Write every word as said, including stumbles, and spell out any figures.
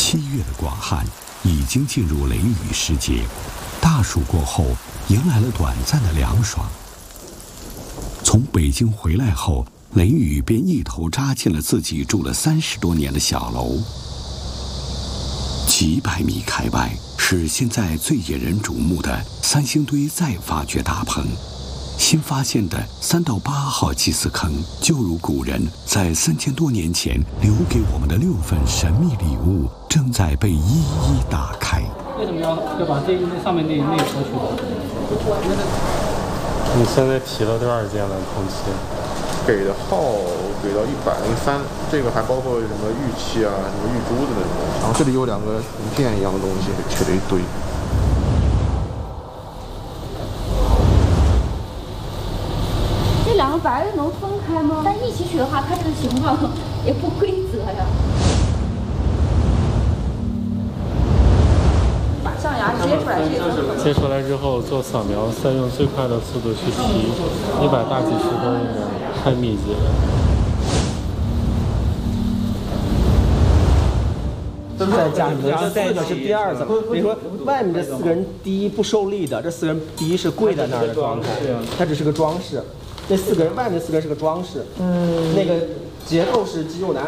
七月的广汉已经进入雷雨时节，大暑过后迎来了短暂的凉爽。从北京回来后，雷雨便一头扎进了自己住了三十多年的小楼。几百米开外是现在最引人瞩目的三星堆再发掘大棚。新发现的三到八号祭祀坑，就如古人在三千多年前留给我们的六份神秘礼物，正在被一一打开。 为什么要要把这那上面那那层取走？ 你现在提了多少件了？空气给的号给到一百零三，这个还包括什么玉器啊、什么玉珠子的那种。然后这里有两个铜片一样的东西，切了一堆。 这两个白的能分开吗？但一起取的话，它这个形状也不规则呀。把象牙接出来， 接出来之后做扫描，再用最快的速度去提，一百大几十根，应该太密集了。 再加你的这四个是第二层，比如说外面这四个人，第一不受力的，这四个人第一是跪在那儿的状态，它只是个装饰。那四个人外面四个人是个装饰，嗯，那个结构是肌肉男。